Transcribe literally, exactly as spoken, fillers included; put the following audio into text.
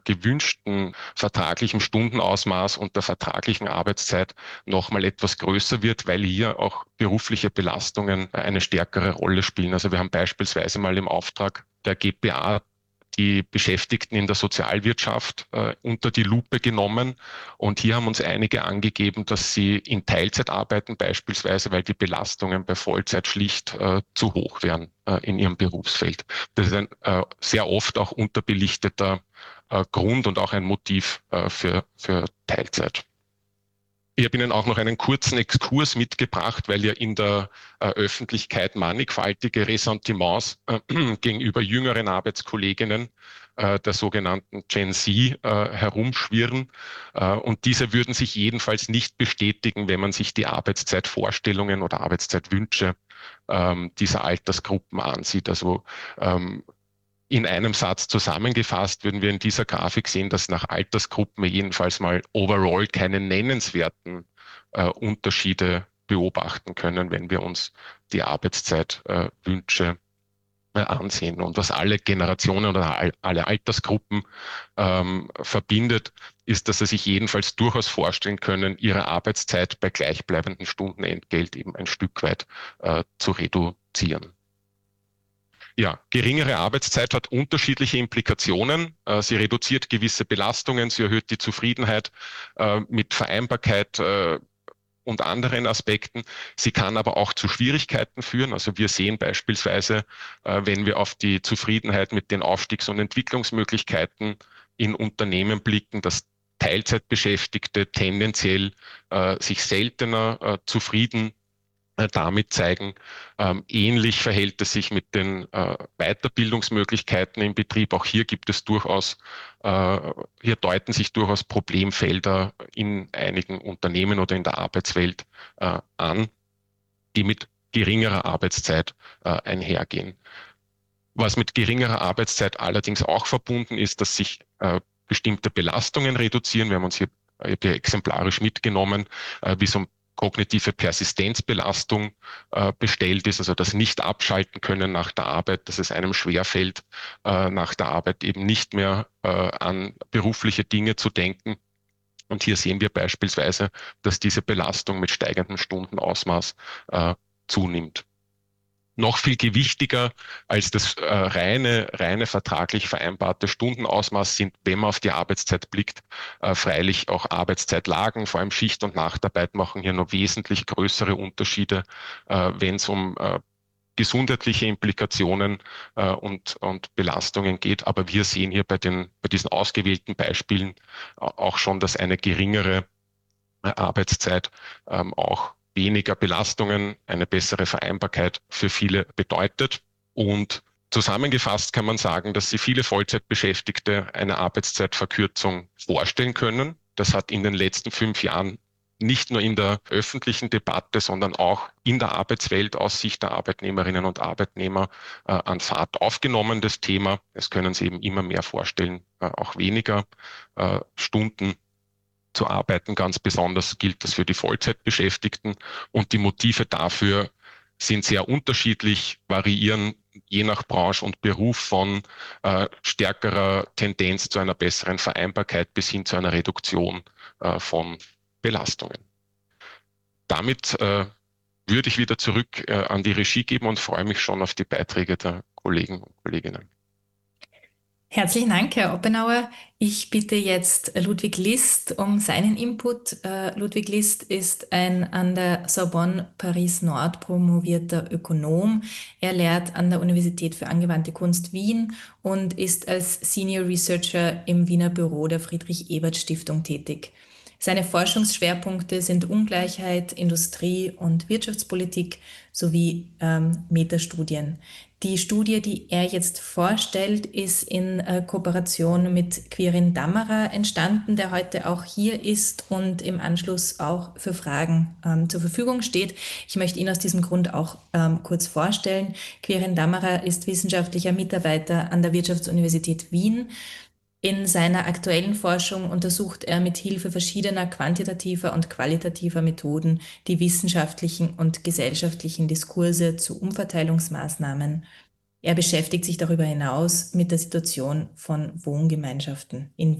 gewünschten vertraglichen Stundenausmaß und der vertraglichen Arbeitszeit nochmal etwas größer wird, weil hier auch berufliche Belastungen eine stärkere Rolle spielen. Also wir haben beispielsweise mal im Auftrag der G P A die Beschäftigten in der Sozialwirtschaft äh, unter die Lupe genommen. Und hier haben uns einige angegeben, dass sie in Teilzeit arbeiten, beispielsweise, weil die Belastungen bei Vollzeit schlicht äh, zu hoch wären äh, in ihrem Berufsfeld. Das ist ein äh, sehr oft auch unterbelichteter äh, Grund und auch ein Motiv äh, für, für Teilzeit. Ich habe Ihnen auch noch einen kurzen Exkurs mitgebracht, weil ja in der äh, Öffentlichkeit mannigfaltige Ressentiments äh, gegenüber jüngeren Arbeitskolleginnen äh, der sogenannten Gen Z äh, herumschwirren. Äh, und diese würden sich jedenfalls nicht bestätigen, wenn man sich die Arbeitszeitvorstellungen oder Arbeitszeitwünsche ähm, dieser Altersgruppen ansieht. Also ähm, in einem Satz zusammengefasst würden wir in dieser Grafik sehen, dass nach Altersgruppen jedenfalls mal overall keine nennenswerten äh, Unterschiede beobachten können, wenn wir uns die Arbeitszeitwünsche äh, ansehen. Und was alle Generationen oder all, alle Altersgruppen ähm, verbindet, ist, dass sie sich jedenfalls durchaus vorstellen können, ihre Arbeitszeit bei gleichbleibendem Stundenentgelt eben ein Stück weit äh, zu reduzieren. Ja, geringere Arbeitszeit hat unterschiedliche Implikationen. Äh, sie reduziert gewisse Belastungen, sie erhöht die Zufriedenheit äh, mit Vereinbarkeit äh, und anderen Aspekten. Sie kann aber auch zu Schwierigkeiten führen. Also wir sehen beispielsweise, äh, wenn wir auf die Zufriedenheit mit den Aufstiegs- und Entwicklungsmöglichkeiten in Unternehmen blicken, dass Teilzeitbeschäftigte tendenziell äh, sich seltener äh, zufrieden damit zeigen. Ähm, ähnlich verhält es sich mit den äh, Weiterbildungsmöglichkeiten im Betrieb. Auch hier gibt es durchaus, äh, hier deuten sich durchaus Problemfelder in einigen Unternehmen oder in der Arbeitswelt äh, an, die mit geringerer Arbeitszeit äh, einhergehen. Was mit geringerer Arbeitszeit allerdings auch verbunden ist, dass sich äh, bestimmte Belastungen reduzieren. Wir haben uns hier, hier exemplarisch mitgenommen, äh, wie so kognitive Persistenzbelastung äh, bestellt ist, also das Nicht-Abschalten können nach der Arbeit, dass es einem schwerfällt, äh, nach der Arbeit eben nicht mehr äh, an berufliche Dinge zu denken. Und hier sehen wir beispielsweise, dass diese Belastung mit steigendem Stundenausmaß äh, zunimmt. Noch viel gewichtiger als das äh, reine, reine vertraglich vereinbarte Stundenausmaß sind, wenn man auf die Arbeitszeit blickt, äh, freilich auch Arbeitszeitlagen, vor allem Schicht- und Nachtarbeit machen hier noch wesentlich größere Unterschiede, äh, wenn es um äh, gesundheitliche Implikationen äh, und, und Belastungen geht. Aber wir sehen hier bei, den, bei diesen ausgewählten Beispielen auch schon, dass eine geringere äh, Arbeitszeit ähm, auch weniger Belastungen, eine bessere Vereinbarkeit für viele bedeutet. Und zusammengefasst kann man sagen, dass sich viele Vollzeitbeschäftigte eine Arbeitszeitverkürzung vorstellen können. Das hat in den letzten fünf Jahren nicht nur in der öffentlichen Debatte, sondern auch in der Arbeitswelt aus Sicht der Arbeitnehmerinnen und Arbeitnehmer äh, an Fahrt aufgenommen, das Thema. Es können sich eben immer mehr vorstellen, äh, auch weniger äh, Stunden zu arbeiten. Ganz besonders gilt das für die Vollzeitbeschäftigten. Und die Motive dafür sind sehr unterschiedlich, variieren je nach Branche und Beruf von äh, stärkerer Tendenz zu einer besseren Vereinbarkeit bis hin zu einer Reduktion äh, von Belastungen. Damit äh, würde ich wieder zurück äh, an die Regie geben und freue mich schon auf die Beiträge der Kollegen und Kolleginnen. Herzlichen Dank, Herr Oppenauer. Ich bitte jetzt Ludwig List um seinen Input. Äh, Ludwig List ist ein an der Sorbonne Paris Nord promovierter Ökonom. Er lehrt an der Universität für angewandte Kunst Wien und ist als Senior Researcher im Wiener Büro der Friedrich-Ebert-Stiftung tätig. Seine Forschungsschwerpunkte sind Ungleichheit, Industrie- und Wirtschaftspolitik sowie ähm, Metastudien. Die Studie, die er jetzt vorstellt, ist in äh, Kooperation mit Quirin Dammerer entstanden, der heute auch hier ist und im Anschluss auch für Fragen ähm, zur Verfügung steht. Ich möchte ihn aus diesem Grund auch ähm, kurz vorstellen. Quirin Dammerer ist wissenschaftlicher Mitarbeiter an der Wirtschaftsuniversität Wien. In seiner aktuellen Forschung untersucht er mit Hilfe verschiedener quantitativer und qualitativer Methoden die wissenschaftlichen und gesellschaftlichen Diskurse zu Umverteilungsmaßnahmen. Er beschäftigt sich darüber hinaus mit der Situation von Wohngemeinschaften in